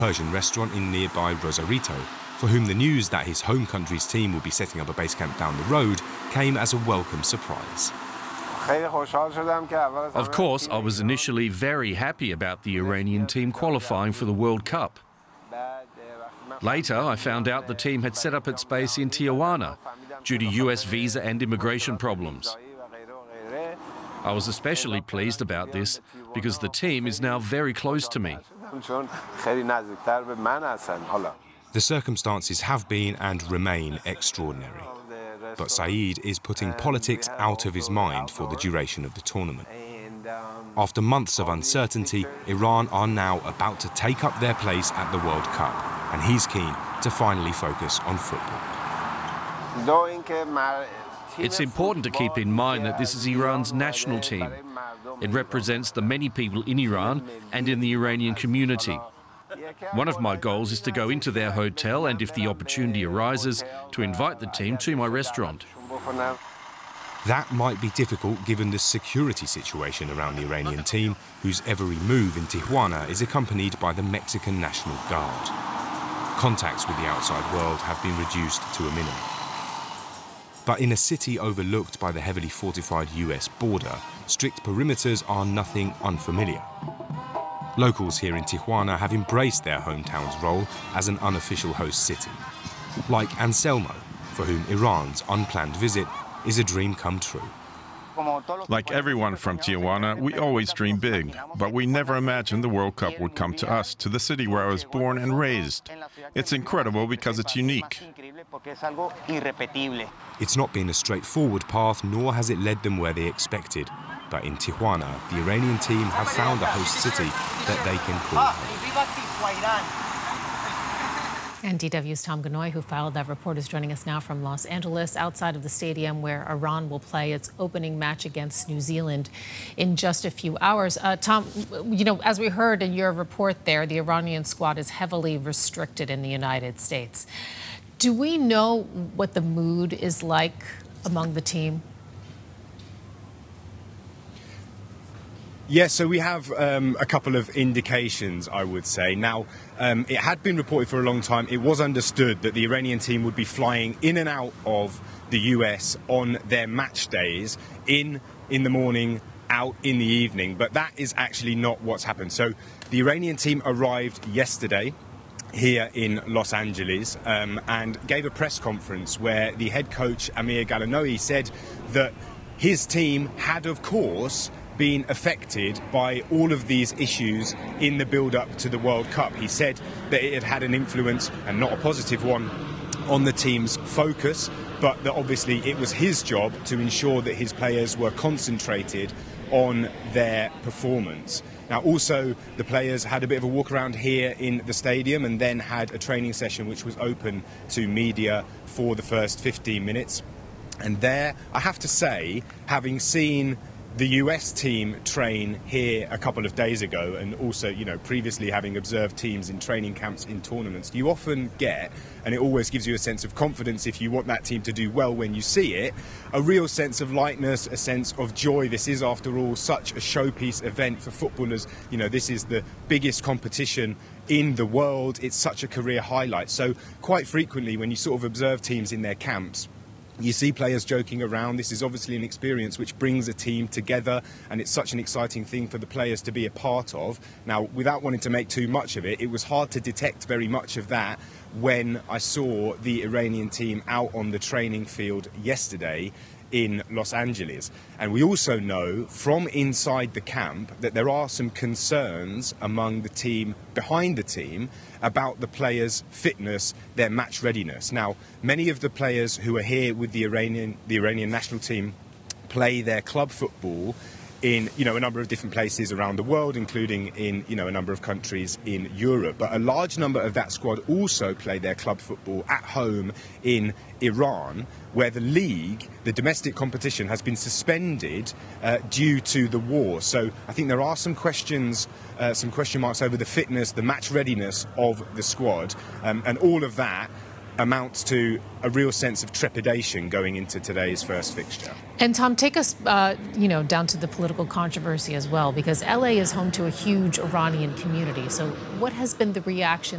Persian restaurant in nearby Rosarito, for whom the news that his home country's team will be setting up a base camp down the road came as a welcome surprise. Of course, I was initially very happy about the Iranian team qualifying for the World Cup. Later, I found out the team had set up its base in Tijuana due to US visa and immigration problems. I was especially pleased about this because the team is now very close to me. The circumstances have been and remain extraordinary. But Saeed is putting politics out of his mind for the duration of the tournament. After months of uncertainty, Iran are now about to take up their place at the World Cup, and he's keen to finally focus on football. It's important to keep in mind that this is Iran's national team. It represents the many people in Iran and in the Iranian community. One of my goals is to go into their hotel and, if the opportunity arises, to invite the team to my restaurant. That might be difficult given the security situation around the Iranian team, whose every move in Tijuana is accompanied by the Mexican National Guard. Contacts with the outside world have been reduced to a minimum. But in a city overlooked by the heavily fortified US border, strict perimeters are nothing unfamiliar. Locals here in Tijuana have embraced their hometown's role as an unofficial host city. Like Anselmo, for whom Iran's unplanned visit is a dream come true. Like everyone from Tijuana, we always dream big, but we never imagined the World Cup would come to us, to the city where I was born and raised. It's incredible because it's unique. It's not been a straightforward path, nor has it led them where they expected. But in Tijuana, the Iranian team have found a host city that they can call home. And DW's Tom Ganoy, who followed that report, is joining us now from Los Angeles, outside of the stadium where Iran will play its opening match against New Zealand in just a few hours. Tom, you know, as we heard in your report there, the Iranian squad is heavily restricted in the United States. Do we know what the mood is like among the team? Yes, so we have a couple of indications, I would say. Now, it had been reported for a long time. It was understood that the Iranian team would be flying in and out of the US on their match days, in the morning, out in the evening. But that is actually not what's happened. So the Iranian team arrived yesterday here in Los Angeles and gave a press conference where the head coach, Amir Galanoui, said that his team had, of course, been affected by all of these issues in the build-up to the World Cup. He said that it had had an influence, and not a positive one, on the team's focus, but that obviously it was his job to ensure that his players were concentrated on their performance. Now, also, the players had a bit of a walk around here in the stadium and then had a training session which was open to media for the first 15 minutes. And there, I have to say, having seen the US team train here a couple of days ago, and also, you know, previously having observed teams in training camps in tournaments, you often get, and it always gives you a sense of confidence if you want that team to do well when you see it, a real sense of lightness, a sense of joy. This is, after all, such a showpiece event for footballers. You know, this is the biggest competition in the world. It's such a career highlight. So quite frequently when you sort of observe teams in their camps, you see players joking around. This is obviously an experience which brings a team together, and it's such an exciting thing for the players to be a part of. Now, without wanting to make too much of it, it was hard to detect very much of that when I saw the Iranian team out on the training field yesterday in Los Angeles. And we also know from inside the camp that there are some concerns among the team, behind the team, about the players' fitness, their match readiness. Now, many of the players who are here with the Iranian national team play their club football in, you know, a number of different places around the world, including in, you know, a number of countries in Europe. But a large number of that squad also play their club football at home in Iran, where the league, the domestic competition, has been suspended due to the war. So I think there are some question marks over the fitness, the match readiness of the squad, and all of that amounts to a real sense of trepidation going into today's first fixture. And Tom, take us, down to the political controversy as well, because LA is home to a huge Iranian community. So what has been the reaction